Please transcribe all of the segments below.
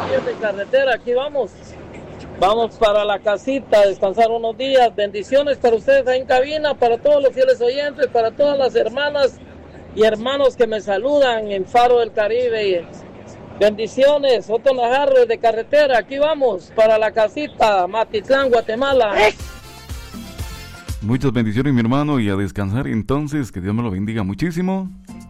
días de carretera, aquí vamos. Vamos para la casita a descansar unos días. Bendiciones para ustedes ahí en cabina, para todos los fieles oyentes, para todas las hermanas y hermanos que me saludan en Faro del Caribe. Bendiciones, Otto Najarro de carretera, aquí vamos para la casita, Matitlán, Guatemala. Muchas bendiciones, mi hermano, y a descansar entonces, que Dios me lo bendiga muchísimo.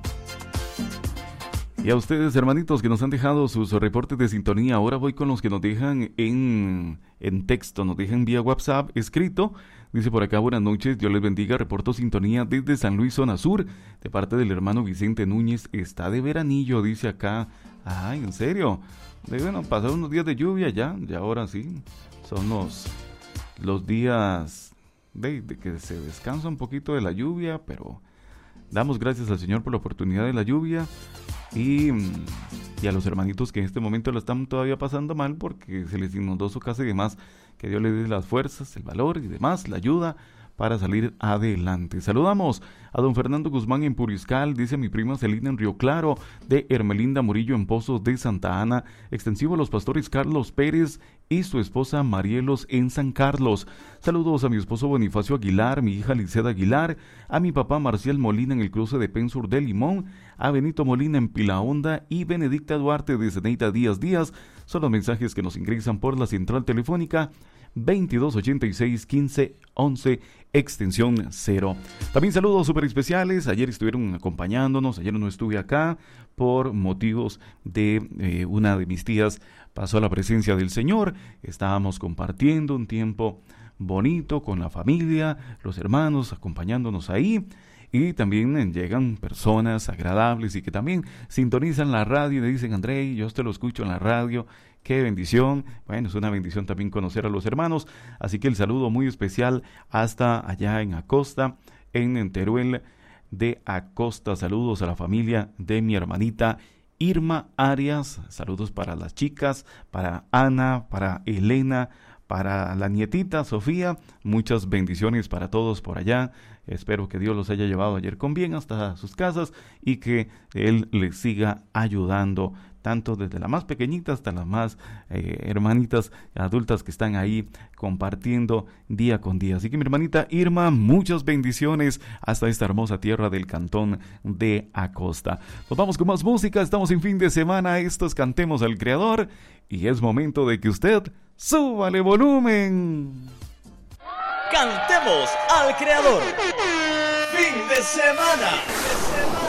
Y a ustedes, hermanitos, que nos han dejado sus reportes de sintonía. Ahora voy con los que nos dejan en texto, nos dejan vía WhatsApp escrito. Dice por acá, buenas noches, Dios les bendiga, reporto sintonía desde San Luis, zona sur, de parte del hermano Vicente Núñez. Está de veranillo, dice acá. Ay, ¿en serio? Bueno, pasaron unos días de lluvia ya ahora sí. Son los días de que se descansa un poquito de la lluvia, pero damos gracias al Señor por la oportunidad de la lluvia. Y a los hermanitos que en este momento lo están todavía pasando mal porque se les inundó su casa y demás, que Dios les dé las fuerzas, el valor y demás, la ayuda para salir adelante. Saludamos a don Fernando Guzmán en Puriscal, dice mi prima Celina en Río Claro, de Hermelinda Murillo en Pozos de Santa Ana, extensivo a los pastores Carlos Pérez y su esposa Marielos en San Carlos. Saludos a mi esposo Bonifacio Aguilar, mi hija Liceda Aguilar, a mi papá Marcial Molina en el cruce de Pensur de Limón, a Benito Molina en Pila Honda y Benedicta Duarte de Zeneita Díaz. Son los mensajes que nos ingresan por la central telefónica 2286-1511, extensión 0. También saludos súper especiales. Ayer estuvieron acompañándonos, ayer no estuve acá por motivos de una de mis tías pasó a la presencia del Señor. Estábamos compartiendo un tiempo bonito con la familia, los hermanos acompañándonos ahí. Y también llegan personas agradables y que también sintonizan la radio y dicen, André, yo te lo escucho en la radio, qué bendición. Bueno, es una bendición también conocer a los hermanos, así que el saludo muy especial hasta allá en Acosta, en Teruel de Acosta. Saludos a la familia de mi hermanita Irma Arias, saludos para las chicas, para Ana, para Elena, para la nietita Sofía, muchas bendiciones para todos por allá. Espero que Dios los haya llevado ayer con bien hasta sus casas y que Él les siga ayudando, tanto desde la más pequeñita hasta las más hermanitas adultas que están ahí compartiendo día con día. Así que mi hermanita Irma, muchas bendiciones hasta esta hermosa tierra del cantón de Acosta. Nos vamos con más música, estamos en fin de semana, esto es Cantemos al Creador y es momento de que usted súbale volumen. Cantemos al Creador. Fin de semana.